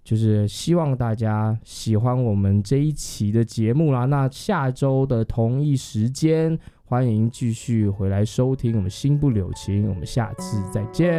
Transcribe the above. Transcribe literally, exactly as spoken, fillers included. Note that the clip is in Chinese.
就是希望大家喜欢我们这一期的节目啦。那下周的同一时间，欢迎继续回来收听我们心不柳情，我们下次再见。